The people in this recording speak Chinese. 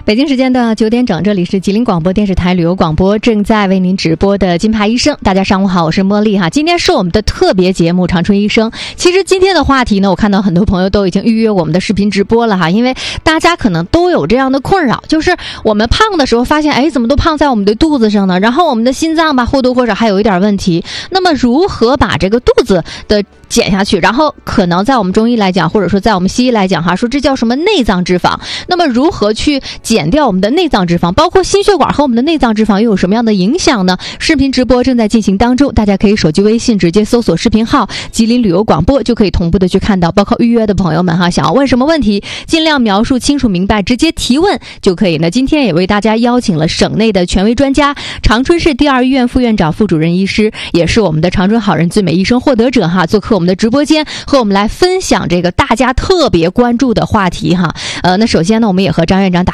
北京时间的9点整，这里是吉林广播电视台旅游广播，正在为您直播的金牌医生。大家上午好，我是茉莉哈。今天是我们的特别节目长春医生。其实今天的话题呢，我看到很多朋友都已经预约我们的视频直播了哈，因为大家可能都有这样的困扰，就是我们胖的时候发现，怎么都胖在我们的肚子上呢？然后我们的心脏吧，或多或少还有一点问题。那么如何把这个肚子的减下去？然后可能在我们中医来讲，或者说在我们西医来讲哈，说这叫什么内脏脂肪。那么如何去减掉我们的内脏脂肪，包括心血管和我们的内脏脂肪又有什么样的影响呢？视频直播正在进行当中，大家可以手机微信直接搜索视频号吉林旅游广播，就可以同步的去看到。包括预约的朋友们哈，想要问什么问题，尽量描述清楚明白，直接提问就可以。那今天也为大家邀请了省内的权威专家，长春市第2医院副院长、副主任医师，也是我们的长春好人最美医生获得者哈，做客我们的直播间，和我们来分享这个大家特别关注的话题哈。那首先呢，我们也和张院长打